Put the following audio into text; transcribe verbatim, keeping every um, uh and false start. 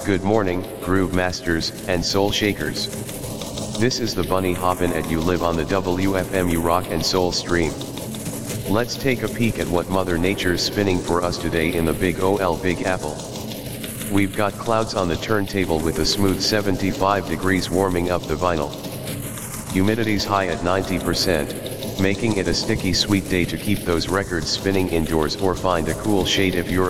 Good morning, Groove Masters and Soul Shakers. This is the Bunny Hoppin' at You Live on the W F M U Rock and Soul stream. Let's take a peek at what Mother Nature's spinning for us today in the Big O L Big Apple. We've got clouds on the turntable with a smooth seventy-five degrees warming up the vinyl. Humidity's high at ninety percent, making it a sticky sweet day to keep those records spinning indoors or find a cool shade if you're